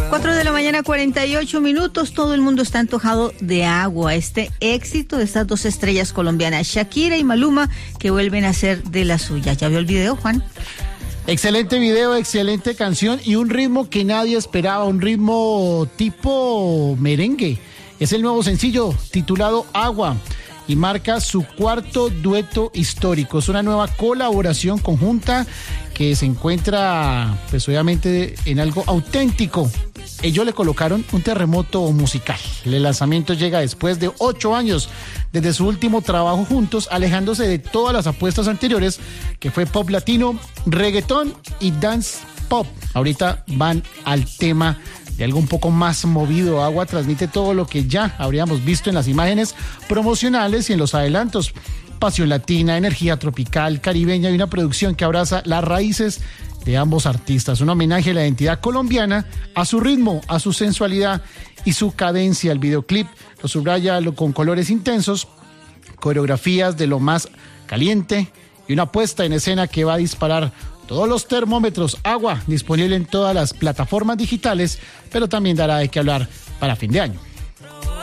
4:48 a.m. Todo el mundo está antojado de agua. Este éxito de estas dos estrellas colombianas, Shakira y Maluma, que vuelven a ser de la suya. ¿Ya vio el video, Juan? Excelente video, excelente canción y un ritmo que nadie esperaba, un ritmo tipo merengue. Es el nuevo sencillo titulado Agua y marca su cuarto dueto histórico. Es una nueva colaboración conjunta que se encuentra, pues obviamente, en algo auténtico. Ellos le colocaron un terremoto musical. El lanzamiento llega después de 8 años desde su último trabajo juntos, alejándose de todas las apuestas anteriores, que fue pop latino, reggaetón y dance pop. Ahorita van al tema de algo un poco más movido. Agua transmite todo lo que ya habríamos visto en las imágenes promocionales y en los adelantos. Pasión latina, energía tropical, caribeña y una producción que abraza las raíces de ambos artistas. Un homenaje a la identidad colombiana, a su ritmo, a su sensualidad y su cadencia. El videoclip lo subraya con colores intensos, coreografías de lo más caliente y una puesta en escena que va a disparar todos los termómetros. Agua, disponible en todas las plataformas digitales, pero también dará de qué hablar para fin de año.